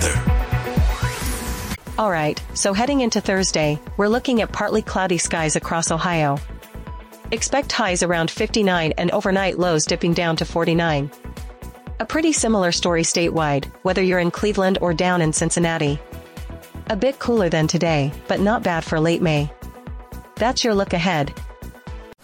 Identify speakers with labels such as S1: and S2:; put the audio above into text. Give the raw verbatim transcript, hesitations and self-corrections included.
S1: weather.
S2: Alright, so heading into Thursday, we're looking at partly cloudy skies across Ohio. Expect highs around fifty-nine and overnight lows dipping down to forty-nine. A pretty similar story statewide, whether you're in Cleveland or down in Cincinnati. A bit cooler than today, but not bad for late May. That's your look ahead.